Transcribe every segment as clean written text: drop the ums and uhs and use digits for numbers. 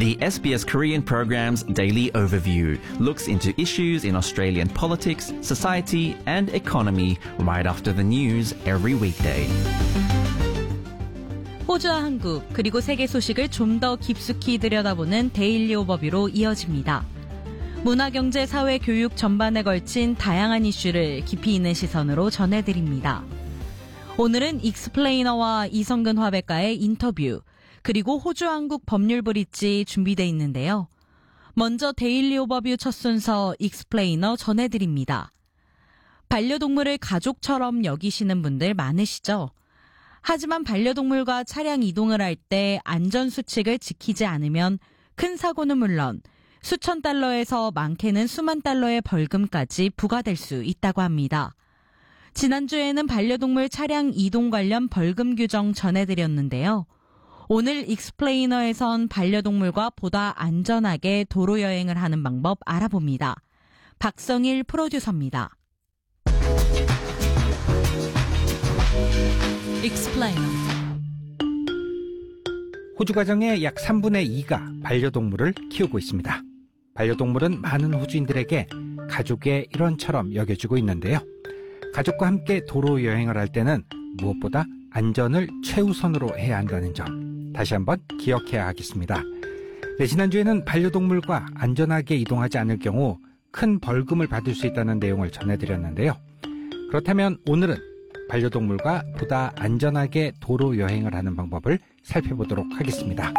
The SBS Korean program's daily overview looks into issues in Australian politics, society, and economy right after the news every weekday. 호주와 한국 그리고 세계 소식을 좀 더 깊숙이 들여다보는 데일리 오버뷰로 이어집니다. 문화, 경제, 사회, 교육 전반에 걸친 다양한 이슈를 깊이 있는 시선으로 전해드립니다. 오늘은 익스플레이너와 이성근 화백과의 인터뷰, 그리고 호주 한국 법률 브릿지 준비되어 있는데요. 먼저 데일리 오버뷰 첫 순서 익스플레이너 전해드립니다. 반려동물을 가족처럼 여기시는 분들 많으시죠? 하지만 반려동물과 차량 이동을 할 때 안전수칙을 지키지 않으면 큰 사고는 물론 수천 달러에서 많게는 수만 달러의 벌금까지 부과될 수 있다고 합니다. 지난주에는 반려동물 차량 이동 관련 벌금 규정 전해드렸는데요. 오늘 익스플레이너에선 반려동물과 보다 안전하게 도로 여행을 하는 방법 알아봅니다. 박성일 프로듀서입니다. 익스플레이너. 호주 가정의 약 3분의 2가 반려동물을 키우고 있습니다. 반려동물은 많은 호주인들에게 가족의 일원처럼 여겨지고 있는데요. 가족과 함께 도로 여행을 할 때는 무엇보다 안전을 최우선으로 해야 한다는 점 다시 한번 기억해야 하겠습니다. 네, 지난주에는 반려동물과 안전하게 이동하지 않을 경우 큰 벌금을 받을 수 있다는 내용을 전해드렸는데요. 그렇다면 오늘은 반려동물과 보다 안전하게 도로 여행을 하는 방법을 살펴보도록 하겠습니다.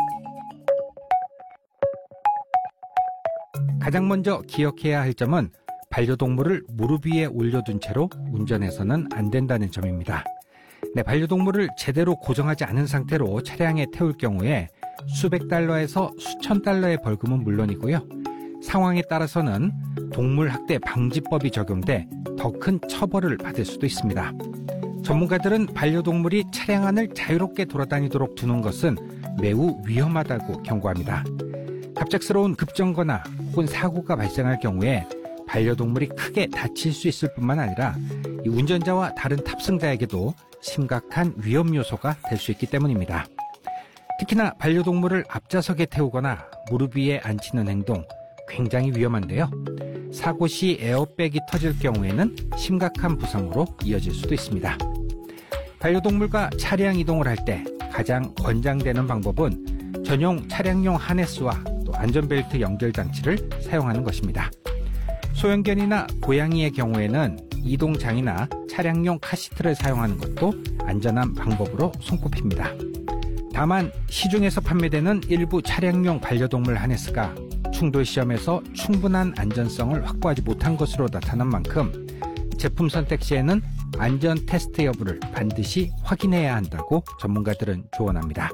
가장 먼저 기억해야 할 점은 반려동물을 무릎 위에 올려둔 채로 운전해서는 안 된다는 점입니다. 네, 반려동물을 제대로 고정하지 않은 상태로 차량에 태울 경우에 수백 달러에서 수천 달러의 벌금은 물론이고요. 상황에 따라서는 동물학대 방지법이 적용돼 더 큰 처벌을 받을 수도 있습니다. 전문가들은 반려동물이 차량 안을 자유롭게 돌아다니도록 두는 것은 매우 위험하다고 경고합니다. 갑작스러운 급정거나 혹은 사고가 발생할 경우에 반려동물이 크게 다칠 수 있을 뿐만 아니라 이 운전자와 다른 탑승자에게도 심각한 위험 요소가 될 수 있기 때문입니다. 특히나 반려동물을 앞좌석에 태우거나 무릎 위에 앉히는 행동 굉장히 위험한데요. 사고 시 에어백이 터질 경우에는 심각한 부상으로 이어질 수도 있습니다. 반려동물과 차량 이동을 할 때 가장 권장되는 방법은 전용 차량용 하네스와 또 안전벨트 연결 장치를 사용하는 것입니다. 소형견이나 고양이의 경우에는 이동장이나 차량용 카시트를 사용하는 것도 안전한 방법으로 손꼽힙니다. 다만 시중에서 판매되는 일부 차량용 반려동물 하네스가 충돌 시험에서 충분한 안전성을 확보하지 못한 것으로 나타난 만큼 제품 선택 시에는 안전 테스트 여부를 반드시 확인해야 한다고 전문가들은 조언합니다.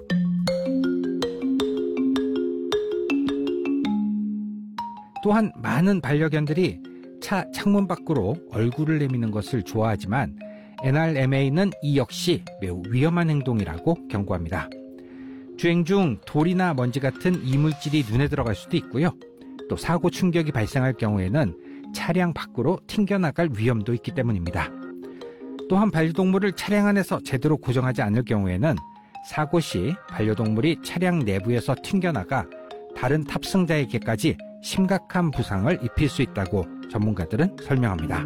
또한 많은 반려견들이 차 창문 밖으로 얼굴을 내미는 것을 좋아하지만 NRMA는 이 역시 매우 위험한 행동이라고 경고합니다. 주행 중 돌이나 먼지 같은 이물질이 눈에 들어갈 수도 있고요. 또 사고 충격이 발생할 경우에는 차량 밖으로 튕겨나갈 위험도 있기 때문입니다. 또한 반려동물을 차량 안에서 제대로 고정하지 않을 경우에는 사고 시 반려동물이 차량 내부에서 튕겨나가 다른 탑승자에게까지 심각한 부상을 입힐 수 있다고 전문가들은 설명합니다.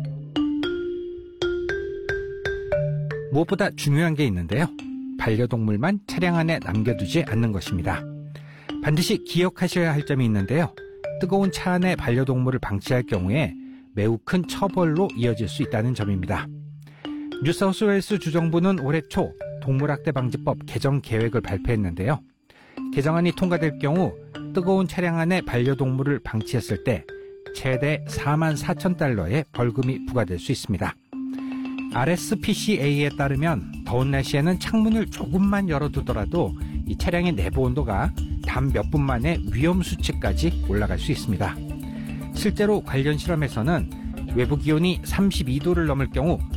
무엇보다 중요한 게 있는데요. 반려동물만 차량 안에 남겨두지 않는 것입니다. 반드시 기억하셔야 할 점이 있는데요. 뜨거운 차 안에 반려동물을 방치할 경우에 매우 큰 처벌로 이어질 수 있다는 점입니다. 뉴사우스웨일스 주정부는 올해 초 동물학대 방지법 개정 계획을 발표했는데요. 개정안이 통과될 경우 뜨거운 차량 안에 반려동물을 방치했을 때 최대 44,000달러의 벌금이 부과될 수 있습니다. RSPCA에 따르면 더운 날씨에는 창문을 조금만 열어두더라도 이 차량의 내부 온도가 단 몇 분 만에 위험 수치까지 올라갈 수 있습니다. 실제로 관련 실험에서는 외부 기온이 32도를 넘을 경우